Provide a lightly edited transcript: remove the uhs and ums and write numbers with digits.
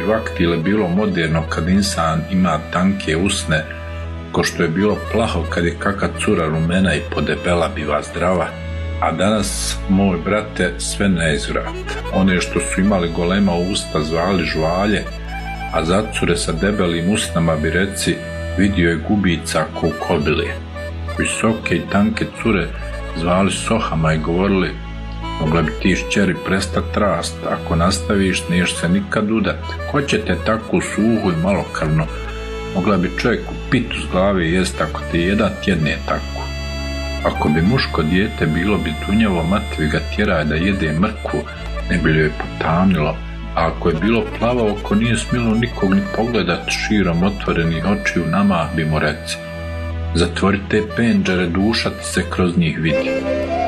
vaktile bilo moderno kad insan ima tanke usne, ko što je bilo plaho kad je kaka cura rumena i podebela biva zdrava, a danas, moj brate, sve neizvrat. One što su imali golema usta zvali žvalje, a zacure sa debelim usnama bi reci vidio je gubica ko kobile. Visoke i tanke cure zvali sohama i govorili mogla bi ti šćeri prestat rast, ako nastaviš niješ se nikad udat. Ko će te tako suhu i malokrvno? Mogla bi čovjeku pitu s glave jest ako te jedan tjedne tako. Ako bi muško dijete bilo bi tunjavo, mati bi ga tjeraj da jede mrkvu, ne bi joj potamnilo, a ako je bilo plavo oko nije smjelo nikog ni pogledat širom otvorenih očiju, nama bi mu reci. Zatvorite penđere, duša ti se kroz njih vidi.